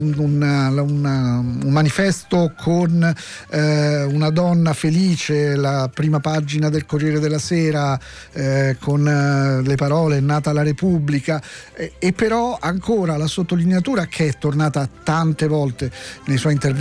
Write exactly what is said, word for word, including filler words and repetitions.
Una, una, un manifesto con eh, una donna felice, la prima pagina del Corriere della Sera, eh, con eh, le parole "è nata la Repubblica", eh, e però ancora la sottolineatura, che è tornata tante volte nei suoi interventi